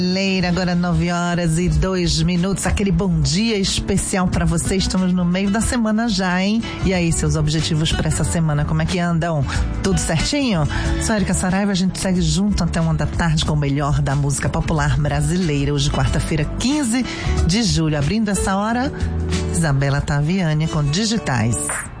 Leira, agora 9h02, aquele bom dia especial pra você. Estamos no meio da semana já, hein? E aí, seus objetivos pra essa semana, como é que andam? Tudo certinho? Sou Érica Saraiva, a gente segue junto até 1 da tarde com o melhor da música popular brasileira. Hoje, quarta-feira, 15 de julho. Abrindo essa hora, Isabela Taviani com Digitais.